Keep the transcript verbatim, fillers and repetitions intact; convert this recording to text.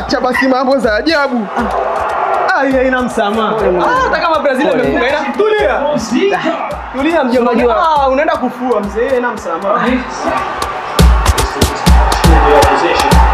Acha basi mambo za ajabu. Ah, hii haina msamaha. Ah, hata kama Brazil imefunga ina tulia. Tulia mjomba. Ah, unaenda kufua mzee, haina msamaha. Position.